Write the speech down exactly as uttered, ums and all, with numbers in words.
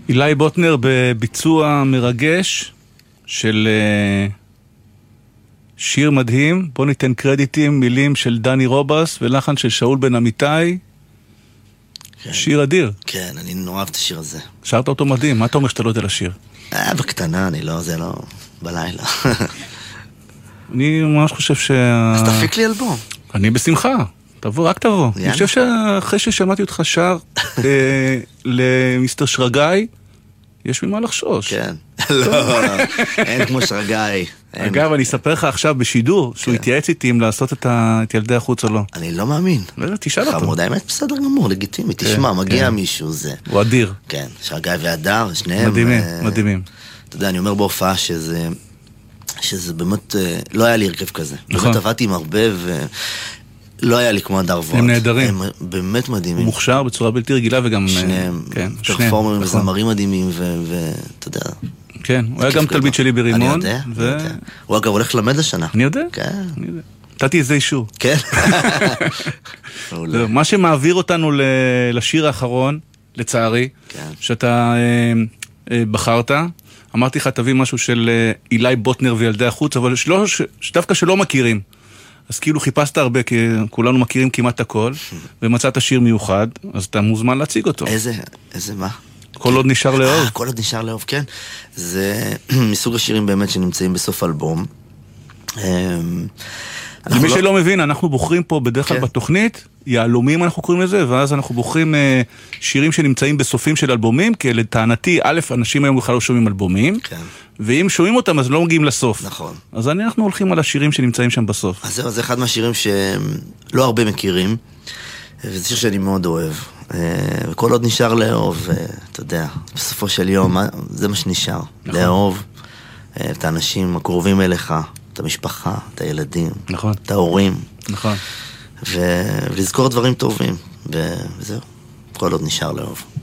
אילי בוטנר בביצוע מרגש של שיר מדהים. בוא ניתן קרדיטים, מילים של דני רובס ולחן של שאול בן אמיתי. כן. שיר אדיר. כן, אני נורא אוהב את השיר הזה. שרת אותו מדהים, מה אתה אומר שאתה לא יודע לשיר? אה, בקטנה, אני לא, זה לא, בלילה. אני ממש חושב ש... אז תפיק לי אלבום. אני בשמחה, תבוא, רק תבוא. יאללה. אני חושב שאחרי ששמעתי אותך שר אה, למיסטר שרגאי, יש ממה לחשוש. כן. לא, אין כמו שרגאי. אגב, אני אספר לך עכשיו בשידור, שהוא התייעץ איתי אם לעשות את ילדי החוץ או לא. אני לא מאמין. לא יודע, תשאל אותו. חמוד, האמת בסדר גמור, לגיטימי. תשמע, מגיע מישהו, זה... הוא אדיר. כן, שרגאי והדר, שניהם. מדהימים, מדהימים. אתה יודע, אני אומר בהופעה שזה... שזה באמת... לא היה לי הרכב כזה. נכון. באמת עבדתי עם הרבה ו... לא היה לי כמו הדר ועוד. הם נהדרים. הם באמת מדהימים. הוא מוכשר בצורה בלתי רגילה וגם... שניהם. כן, פרפורמרים וזמרים מדהימים ואתה יודע... כן, הוא היה גם תלמיד שלי ברימון. אני יודע, אני יודע. הוא אגב הולך ללמד לשנה. אני יודע. כן. נתתי איזה אישור. כן. מה שמעביר אותנו לשיר האחרון, לצערי, שאתה בחרת, אמרתי לך, תביא משהו של אילי בוטנר וילדי החוץ, אבל דווקא שלא מכירים. אז כאילו חיפשת הרבה, כי כולנו מכירים כמעט הכל, ומצאת שיר מיוחד, אז אתה מוזמן להציג אותו. איזה, איזה מה? כל עוד נשאר לאהוב. כל עוד נשאר לאהוב, כן. זה מסוג השירים באמת שנמצאים בסוף אלבום. למי שלא מבין, אנחנו בוחרים פה בדרך כלל בתוכנית, יעלומים אנחנו קוראים לזה, ואז אנחנו בוחרים שירים שנמצאים בסופים של אלבומים, כי לטענתי, א', אנשים היום בכלל לא שומעים אלבומים, ואם שומעים אותם אז לא מגיעים לסוף. נכון. אז אנחנו הולכים על השירים שנמצאים שם בסוף. אז זהו, זה אחד מהשירים שלא הרבה מכירים, וזה שיר שאני מאוד אוהב. וכל עוד נשאר לאהוב, אתה יודע, בסופו של יום, זה מה שנשאר. לאהוב את האנשים הקרובים אליך, את המשפחה, את הילדים, נכון. את ההורים. נכון. ולזכור דברים טובים, וזהו, כל עוד נשאר לאהוב.